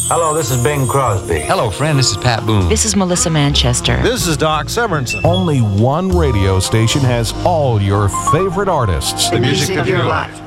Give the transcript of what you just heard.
Hello, this is Bing Crosby. Hello, friend. This is Pat Boone. This is Melissa Manchester. This is Doc Severinsen. Only one radio station has all your favorite artists. The music of your life.